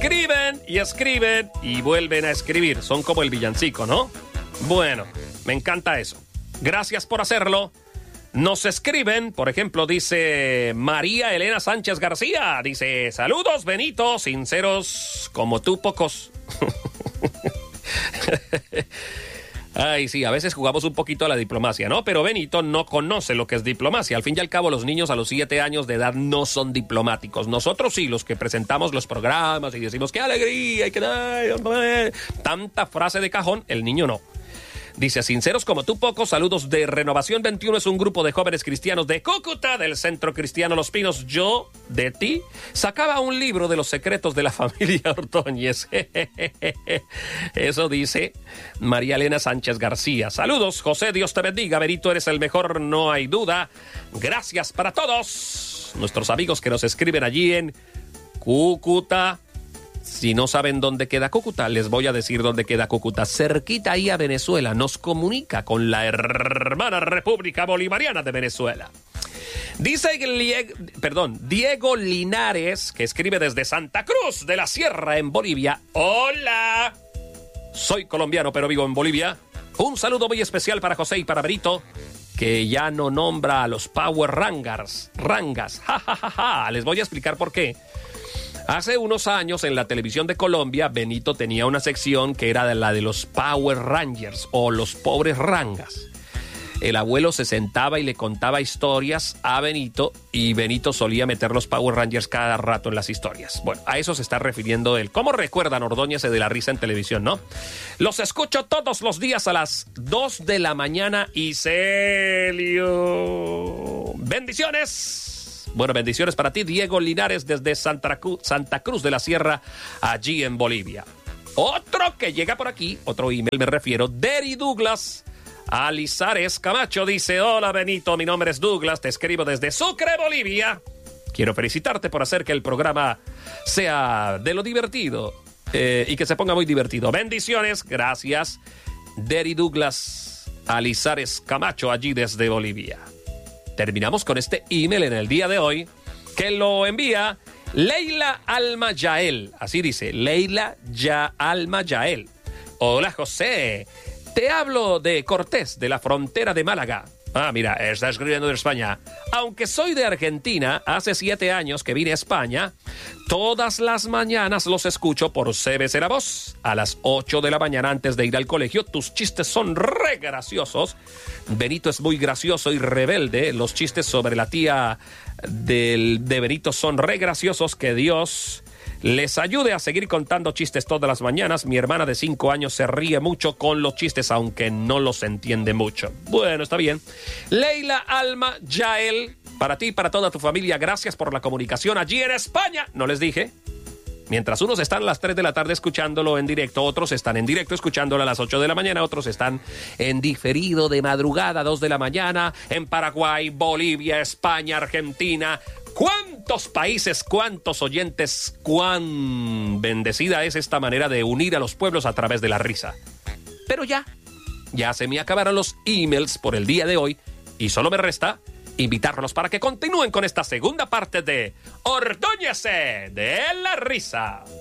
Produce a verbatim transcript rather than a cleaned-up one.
escriben y escriben y vuelven a escribir. Son como el villancico, ¿no? Bueno, me encanta eso. Gracias por hacerlo. Nos escriben, por ejemplo, dice María Elena Sánchez García. Dice, saludos, Benito, sinceros como tú pocos. Ay, sí, a veces jugamos un poquito a la diplomacia, ¿no? Pero Benito no conoce lo que es diplomacia. Al fin y al cabo, los niños a los siete años de edad no son diplomáticos. Nosotros sí, los que presentamos los programas y decimos, ¡qué alegría! Y que ay, tanta frase de cajón, el niño no. Dice, sinceros como tú pocos, saludos de Renovación veintiuno, es un grupo de jóvenes cristianos de Cúcuta, del Centro Cristiano Los Pinos. Yo, de ti, sacaba un libro de los secretos de la familia Ordóñez. Eso dice María Elena Sánchez García. Saludos, José, Dios te bendiga. Benito, eres el mejor, no hay duda. Gracias para todos nuestros amigos que nos escriben allí en Cúcuta. Si no saben dónde queda Cúcuta, les voy a decir dónde queda Cúcuta. Cerquita ahí a Venezuela, nos comunica con la hermana República Bolivariana de Venezuela. Dice perdón, Diego Linares, que escribe desde Santa Cruz de la Sierra en Bolivia. Hola, soy colombiano pero vivo en Bolivia. Un saludo muy especial para José y para Benito, que ya no nombra a los Power Rangers. Rangas, ja, ja, ja, ja. Les voy a explicar por qué. Hace unos años en la televisión de Colombia, Benito tenía una sección que era de la de los Power Rangers o los pobres rangas. El abuelo se sentaba y le contaba historias a Benito y Benito solía meter los Power Rangers cada rato en las historias. Bueno, a eso se está refiriendo él. ¿Cómo recuerdan Ordóñez de la risa en televisión, no? Los escucho todos los días a las dos de la mañana y Celio. ¡Bendiciones! Bueno, bendiciones para ti, Diego Linares, desde Santa Cruz, Santa Cruz de la Sierra, allí en Bolivia. Otro que llega por aquí, otro email me refiero, Derry Douglas Alizares Camacho, dice, hola Benito, mi nombre es Douglas, te escribo desde Sucre, Bolivia. Quiero felicitarte por hacer que el programa sea de lo divertido eh, y que se ponga muy divertido. Bendiciones, gracias, Derry Douglas Alizares Camacho, allí desde Bolivia. Terminamos con este email en el día de hoy, que lo envía Leila Alma Yael. Así dice, Leila ya Alma Yael. Hola José, te hablo de Cortés, de la frontera de Málaga. Ah, mira, está escribiendo de España. Aunque soy de Argentina, hace siete años que vine a España, todas las mañanas los escucho por C B C La Voz. A las ocho de la mañana antes de ir al colegio, tus chistes son re graciosos. Benito es muy gracioso y rebelde. Los chistes sobre la tía del, de Benito son re graciosos. Que Dios les ayude a seguir contando chistes todas las mañanas. Mi hermana de cinco años se ríe mucho con los chistes, aunque no los entiende mucho. Bueno, está bien. Leila Alma Yael, para ti y para toda tu familia, gracias por la comunicación allí en España. No les dije. Mientras unos están a las tres de la tarde escuchándolo en directo, otros están en directo escuchándolo a las ocho de la mañana, otros están en diferido de madrugada, dos de la mañana, en Paraguay, Bolivia, España, Argentina. ¿Cuántos países, cuántos oyentes, cuán bendecida es esta manera de unir a los pueblos a través de la risa? Pero ya, ya se me acabaron los emails por el día de hoy y solo me resta invitarlos para que continúen con esta segunda parte de Ordóñez de la Risa.